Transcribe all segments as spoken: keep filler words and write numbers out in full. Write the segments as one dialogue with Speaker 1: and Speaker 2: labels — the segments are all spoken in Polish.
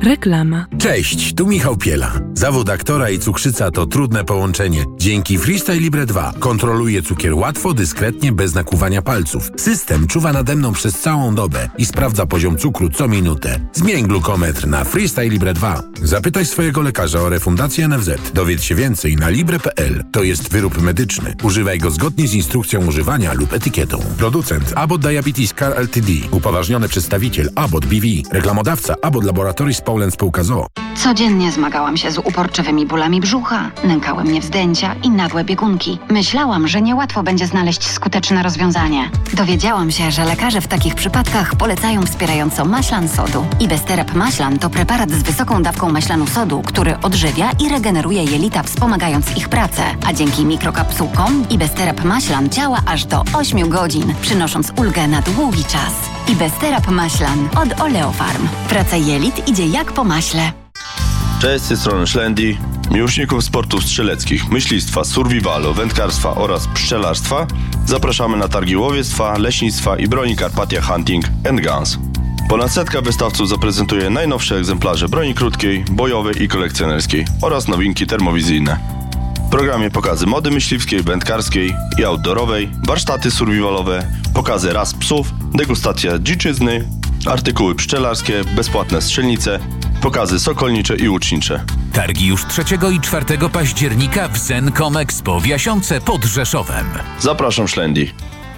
Speaker 1: Reklama.
Speaker 2: Cześć, tu Michał Piela. Zawód aktora i cukrzyca to trudne połączenie. Dzięki Freestyle Libre dwa kontroluję cukier łatwo, dyskretnie, bez nakłuwania palców. System czuwa nade mną przez całą dobę i sprawdza poziom cukru co minutę. Zmień glukometr na Freestyle Libre dwa. Zapytaj swojego lekarza o refundację N F Z. Dowiedz się więcej na libre kropka p l. To jest wyrób medyczny. Używaj go zgodnie z instrukcją używania lub etykietą. Producent Abbott Diabetes Care Ltd. Upoważniony przedstawiciel Abbott B V. Reklamodawca Abbott Laboratories Poland Spółka z o o.
Speaker 3: Codziennie zmagałam się z uporczywymi bólami brzucha, nękały mnie wzdęcia i nagłe biegunki. Myślałam, że niełatwo będzie znaleźć skuteczne rozwiązanie. Dowiedziałam się, że lekarze w takich przypadkach polecają wspierająco maślan sodu. Ibesterap maślan to preparat z wysoką dawką maślanu sodu, który odżywia i regeneruje jelita, wspomagając ich pracę. A dzięki mikrokapsułkom Ibesterap maślan działa aż do ośmiu godzin, przynosząc ulgę na długi czas. Ibesterap maślan od Oleofarm. Praca jelit idzie jak po maśle.
Speaker 4: Cześć, z tej strony Szlendi. Miłośników sportów strzeleckich, myślistwa, survivalu, wędkarstwa oraz pszczelarstwa zapraszamy na targi łowiectwa, leśnictwa i broni Carpathia Hunting and Guns. Ponad setka wystawców zaprezentuje najnowsze egzemplarze broni krótkiej, bojowej i kolekcjonerskiej oraz nowinki termowizyjne. W programie pokazy mody myśliwskiej, wędkarskiej i outdoorowej, warsztaty survivalowe, pokazy ras psów, degustacja dziczyzny, artykuły pszczelarskie, bezpłatne strzelnice, pokazy sokolnicze i łucznicze.
Speaker 5: Targi już trzeciego i czwartego października w Zencom Expo w Jasionce pod Rzeszowem.
Speaker 4: Zapraszam, Szlendi.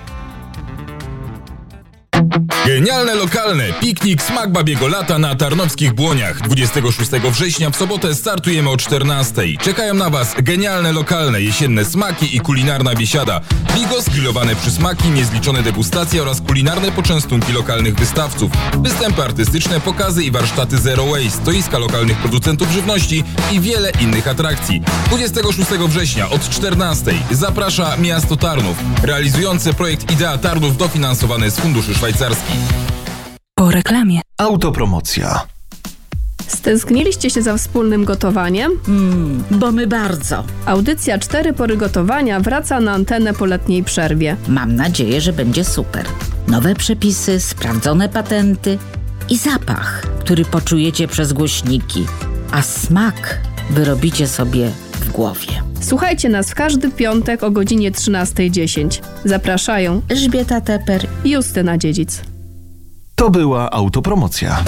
Speaker 6: Genialne lokalne piknik Smak Babiego Lata na Tarnowskich Błoniach. dwudziestego szóstego września w sobotę startujemy o czternastej. Czekają na Was genialne lokalne jesienne smaki i kulinarna biesiada. Bigos, grillowane przysmaki, niezliczone degustacje oraz kulinarne poczęstunki lokalnych wystawców. Występy artystyczne, pokazy i warsztaty Zero Waste, stoiska lokalnych producentów żywności i wiele innych atrakcji. dwudziestego szóstego września od czternastej zaprasza miasto Tarnów. Realizujące projekt Idea Tarnów dofinansowany z funduszy szwajcarskich.
Speaker 1: Po reklamie.
Speaker 7: Autopromocja.
Speaker 8: Stęskniliście się za wspólnym gotowaniem?
Speaker 9: Mm, bo my bardzo.
Speaker 8: Audycja Cztery Pory Gotowania wraca na antenę po letniej przerwie.
Speaker 9: Mam nadzieję, że będzie super. Nowe przepisy, sprawdzone patenty i zapach, który poczujecie przez głośniki. A smak wyrobicie sobie w głowie.
Speaker 8: Słuchajcie nas w każdy piątek o godzinie trzynasta dziesięć. Zapraszają
Speaker 9: Elżbieta Teper
Speaker 8: i Justyna Dziedzic.
Speaker 7: To była autopromocja.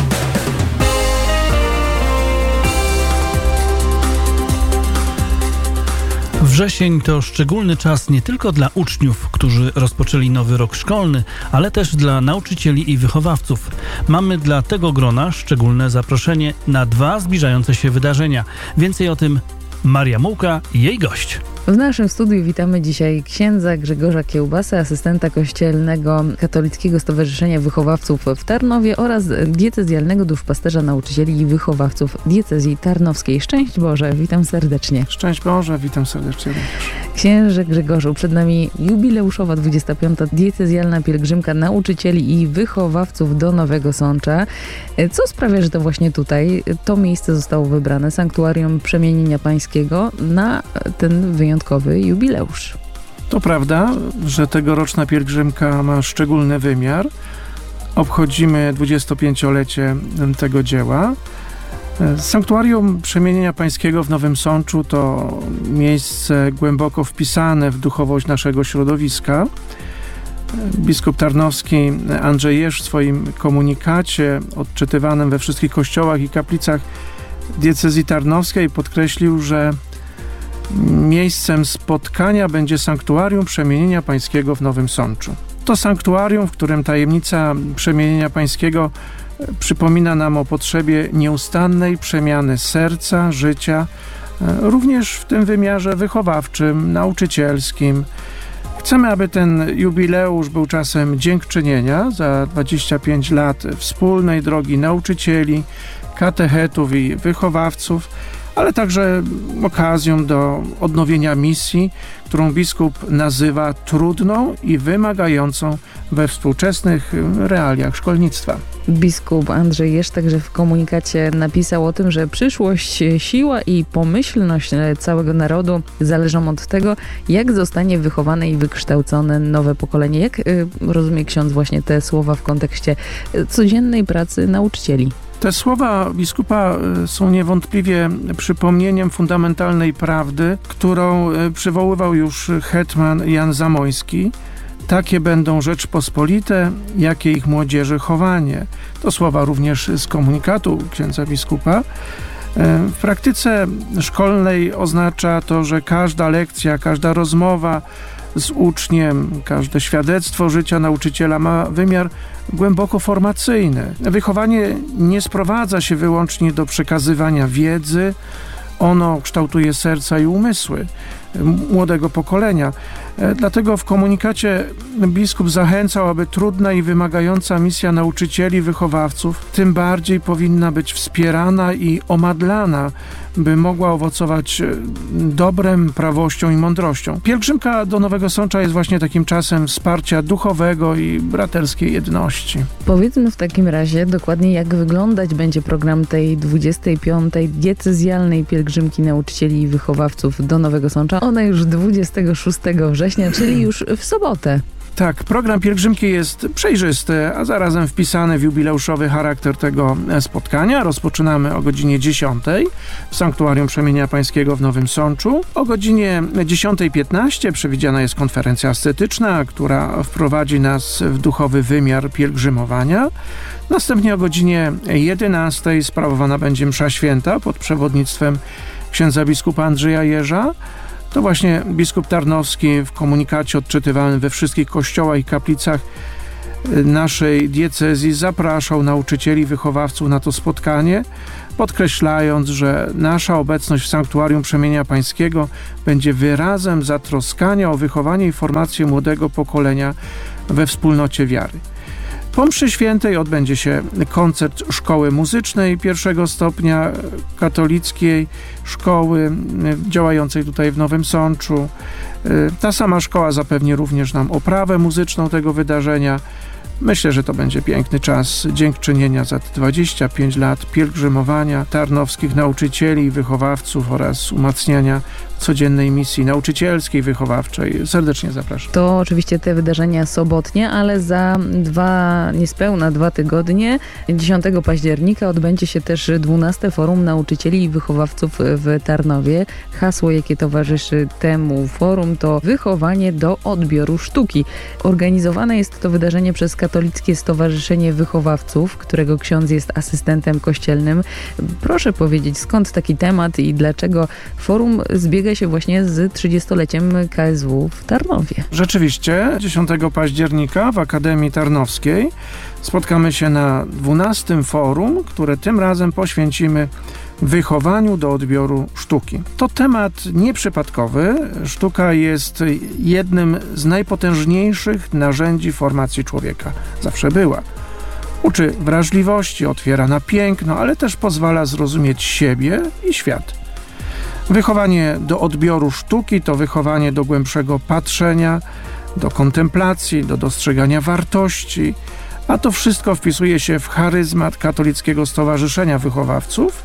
Speaker 10: Wrzesień to szczególny czas nie tylko dla uczniów, którzy rozpoczęli nowy rok szkolny, ale też dla nauczycieli i wychowawców. Mamy dla tego grona szczególne zaproszenie na dwa zbliżające się wydarzenia. Więcej o tym Maria Mułka i jej gość.
Speaker 11: W naszym studiu witamy dzisiaj księdza Grzegorza Kiełbasę, asystenta kościelnego Katolickiego Stowarzyszenia Wychowawców w Tarnowie oraz diecezjalnego duszpasterza nauczycieli i wychowawców diecezji tarnowskiej. Szczęść Boże, witam serdecznie.
Speaker 12: Szczęść Boże, witam serdecznie również.
Speaker 11: Księże Grzegorzu, przed nami jubileuszowa dwudziesta piąta diecezjalna pielgrzymka nauczycieli i wychowawców do Nowego Sącza. Co sprawia, że to właśnie tutaj to miejsce zostało wybrane, Sanktuarium Przemienienia Pańskiego, na ten wyjątkowy jubileusz?
Speaker 12: To prawda, że tegoroczna pielgrzymka ma szczególny wymiar. Obchodzimy dwudziestopięciolecie tego dzieła. Sanktuarium Przemienienia Pańskiego w Nowym Sączu to miejsce głęboko wpisane w duchowość naszego środowiska. Biskup tarnowski Andrzej Jerz w swoim komunikacie odczytywanym we wszystkich kościołach i kaplicach diecezji tarnowskiej podkreślił, że miejscem spotkania będzie Sanktuarium Przemienienia Pańskiego w Nowym Sączu. To sanktuarium, w którym tajemnica Przemienienia Pańskiego przypomina nam o potrzebie nieustannej przemiany serca, życia, również w tym wymiarze wychowawczym, nauczycielskim. Chcemy, aby ten jubileusz był czasem dziękczynienia za dwadzieścia pięć lat wspólnej drogi nauczycieli, katechetów i wychowawców, ale także okazją do odnowienia misji, którą biskup nazywa trudną i wymagającą we współczesnych realiach szkolnictwa.
Speaker 11: Biskup Andrzej Jerz także w komunikacie napisał o tym, że przyszłość, siła i pomyślność całego narodu zależą od tego, jak zostanie wychowane i wykształcone nowe pokolenie. Jak rozumie ksiądz właśnie te słowa w kontekście codziennej pracy nauczycieli?
Speaker 12: Te słowa biskupa są niewątpliwie przypomnieniem fundamentalnej prawdy, którą przywoływał już hetman Jan Zamoyski. Takie będą Rzeczpospolite, jakie ich młodzieży chowanie. To słowa również z komunikatu księdza biskupa. W praktyce szkolnej oznacza to, że każda lekcja, każda rozmowa z uczniem, każde świadectwo życia nauczyciela ma wymiar głęboko formacyjny. Wychowanie nie sprowadza się wyłącznie do przekazywania wiedzy, ono kształtuje serca i umysły młodego pokolenia. Dlatego w komunikacie biskup zachęcał, aby trudna i wymagająca misja nauczycieli, wychowawców tym bardziej powinna być wspierana i omadlana, by mogła owocować dobrem, prawością i mądrością. Pielgrzymka do Nowego Sącza jest właśnie takim czasem wsparcia duchowego i braterskiej jedności.
Speaker 11: Powiedzmy w takim razie dokładnie, jak wyglądać będzie program tej dwudziestej piątej diecezjalnej pielgrzymki nauczycieli i wychowawców do Nowego Sącza. Ona już dwudziestego szóstego września, czyli już w sobotę.
Speaker 12: Tak, program pielgrzymki jest przejrzysty, a zarazem wpisany w jubileuszowy charakter tego spotkania. Rozpoczynamy o godzinie dziesiątej w Sanktuarium Przemienienia Pańskiego w Nowym Sączu. O godzinie dziesiątej piętnaście przewidziana jest konferencja ascetyczna, która wprowadzi nas w duchowy wymiar pielgrzymowania. Następnie o godzinie jedenastej sprawowana będzie msza święta pod przewodnictwem księdza biskupa Andrzeja Jerza. To właśnie biskup Tarnowski w komunikacie odczytywanym we wszystkich kościołach i kaplicach naszej diecezji zapraszał nauczycieli, wychowawców na to spotkanie, podkreślając, że nasza obecność w Sanktuarium Przemienienia Pańskiego będzie wyrazem zatroskania o wychowanie i formację młodego pokolenia we wspólnocie wiary. Po mszy świętej odbędzie się koncert Szkoły Muzycznej pierwszego stopnia katolickiej szkoły działającej tutaj w Nowym Sączu. Ta sama szkoła zapewni również nam oprawę muzyczną tego wydarzenia. Myślę, że to będzie piękny czas dziękczynienia za te dwadzieścia pięć lat pielgrzymowania tarnowskich nauczycieli i wychowawców oraz umacniania codziennej misji nauczycielskiej, wychowawczej. Serdecznie zapraszam.
Speaker 11: To oczywiście te wydarzenia sobotnie, ale za dwa, niespełna dwa tygodnie, dziesiątego października odbędzie się też dwunaste Forum Nauczycieli i Wychowawców w Tarnowie. Hasło, jakie towarzyszy temu forum, to wychowanie do odbioru sztuki. Organizowane jest to wydarzenie przez Katolickie Stowarzyszenie Wychowawców, którego ksiądz jest asystentem kościelnym. Proszę powiedzieć, skąd taki temat i dlaczego forum zbiega się właśnie z trzydziestoleciem K S W w Tarnowie.
Speaker 12: Rzeczywiście, dziesiątego października w Akademii Tarnowskiej spotkamy się na dwunastym forum, które tym razem poświęcimy wychowaniu do odbioru sztuki. To temat nieprzypadkowy. Sztuka jest jednym z najpotężniejszych narzędzi formacji człowieka. Zawsze była. Uczy wrażliwości, otwiera na piękno, ale też pozwala zrozumieć siebie i świat. Wychowanie do odbioru sztuki to wychowanie do głębszego patrzenia, do kontemplacji, do dostrzegania wartości, a to wszystko wpisuje się w charyzmat Katolickiego Stowarzyszenia Wychowawców,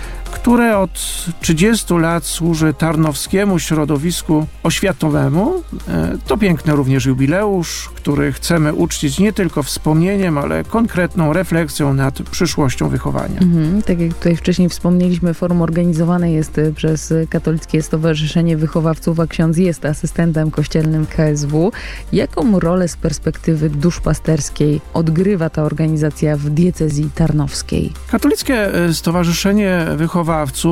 Speaker 12: które od trzydziestu lat służy tarnowskiemu środowisku oświatowemu. To piękny również jubileusz, który chcemy uczcić nie tylko wspomnieniem, ale konkretną refleksją nad przyszłością wychowania.
Speaker 11: Mhm, tak jak tutaj wcześniej wspomnieliśmy, forum organizowane jest przez Katolickie Stowarzyszenie Wychowawców, a ksiądz jest asystentem kościelnym K S W. Jaką rolę z perspektywy duszpasterskiej odgrywa ta organizacja w diecezji tarnowskiej?
Speaker 12: Katolickie Stowarzyszenie Wychowawców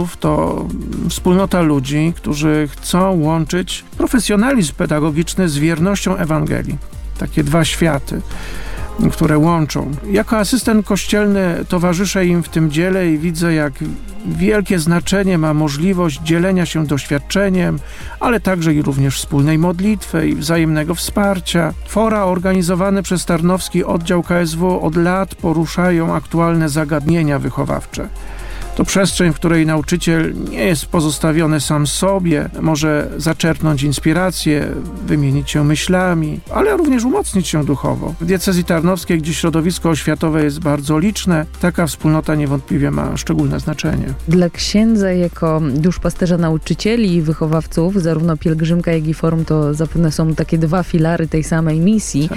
Speaker 12: to wspólnota ludzi, którzy chcą łączyć profesjonalizm pedagogiczny z wiernością Ewangelii. Takie dwa światy, które łączą. Jako asystent kościelny towarzyszę im w tym dziele i widzę, jak wielkie znaczenie ma możliwość dzielenia się doświadczeniem, ale także i również wspólnej modlitwy i wzajemnego wsparcia. Fora organizowane przez Tarnowski Oddział K S W od lat poruszają aktualne zagadnienia wychowawcze. To przestrzeń, w której nauczyciel nie jest pozostawiony sam sobie, może zaczerpnąć inspirację, wymienić się myślami, ale również umocnić się duchowo. W diecezji tarnowskiej, gdzie środowisko oświatowe jest bardzo liczne, taka wspólnota niewątpliwie ma szczególne znaczenie.
Speaker 11: Dla księdza jako duszpasterza nauczycieli i wychowawców, zarówno pielgrzymka, jak i forum to zapewne są takie dwa filary tej samej misji.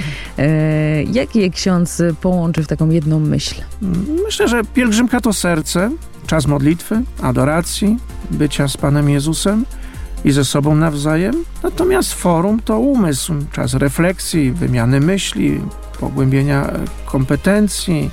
Speaker 11: E, jak je ksiądz połączy w taką jedną myśl?
Speaker 12: Myślę, że pielgrzymka to serce, czas modlitwy, adoracji, bycia z Panem Jezusem i ze sobą nawzajem. Natomiast forum to umysł, czas refleksji, wymiany myśli, pogłębienia kompetencji.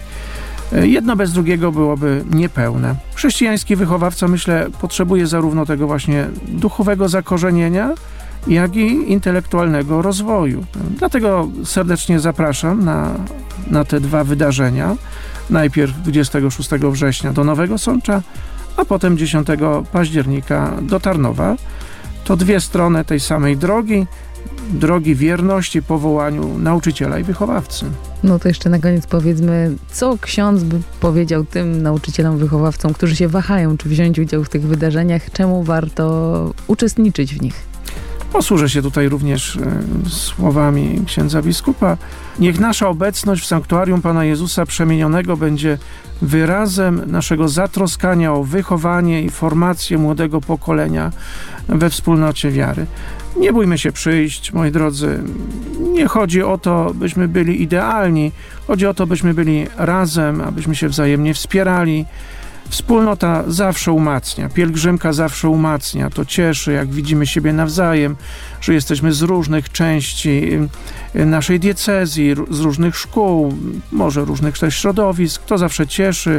Speaker 12: Jedno bez drugiego byłoby niepełne. Chrześcijański wychowawca, myślę, potrzebuje zarówno tego właśnie duchowego zakorzenienia, jak i intelektualnego rozwoju. Dlatego serdecznie zapraszam na, na te dwa wydarzenia. Najpierw dwudziestego szóstego września do Nowego Sącza, a potem dziesiątego października do Tarnowa. To dwie strony tej samej drogi, drogi wierności powołaniu nauczyciela i wychowawcy.
Speaker 11: No to jeszcze na koniec powiedzmy, co ksiądz by powiedział tym nauczycielom, wychowawcom, którzy się wahają, czy wziąć udział w tych wydarzeniach, czemu warto uczestniczyć w nich?
Speaker 12: Posłużę się tutaj również e, słowami księdza biskupa. Niech nasza obecność w sanktuarium Pana Jezusa Przemienionego będzie wyrazem naszego zatroskania o wychowanie i formację młodego pokolenia we wspólnocie wiary. Nie bójmy się przyjść, moi drodzy. Nie chodzi o to, byśmy byli idealni. Chodzi o to, byśmy byli razem, abyśmy się wzajemnie wspierali. Wspólnota zawsze umacnia, pielgrzymka zawsze umacnia, to cieszy, jak widzimy siebie nawzajem, że jesteśmy z różnych części naszej diecezji, z różnych szkół, może różnych też środowisk, to zawsze cieszy,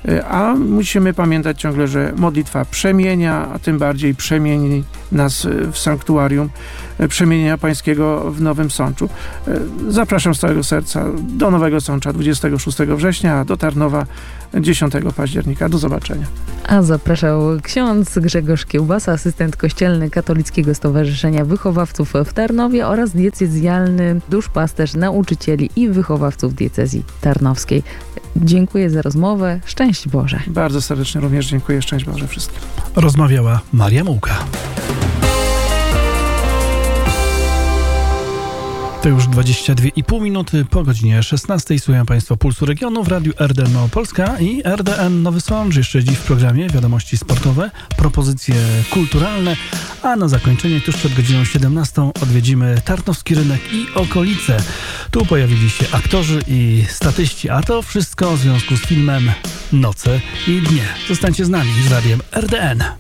Speaker 12: a musimy pamiętać ciągle, że modlitwa przemienia, a tym bardziej przemieni nas w sanktuarium Przemienienia Pańskiego w Nowym Sączu. Zapraszam z całego serca do Nowego Sącza dwudziestego szóstego września, a do Tarnowa dziesiątego października. Do zobaczenia.
Speaker 11: A zapraszał ksiądz Grzegorz Kiełbasa, asystent kościelny Katolickiego Stowarzyszenia Wychowawców w Tarnowie oraz diecezjalny duszpasterz nauczycieli i wychowawców diecezji tarnowskiej. Dziękuję za rozmowę. Szczęść Boże.
Speaker 12: Bardzo serdecznie również dziękuję. Szczęść Boże wszystkim.
Speaker 10: Rozmawiała Maria Mułka. To już dwadzieścia dwie i pół minuty po godzinie szesnastej. Słuchają Państwo Pulsu Regionu w Radiu R D N Małopolska i R D N Nowy Sącz. Jeszcze dziś w programie wiadomości sportowe, propozycje kulturalne, a na zakończenie tuż przed godziną siedemnastą odwiedzimy Tarnowski Rynek i okolice. Tu pojawili się aktorzy i statyści, a to wszystko w związku z filmem Noce i Dnie. Zostańcie z nami z Radiem R D N.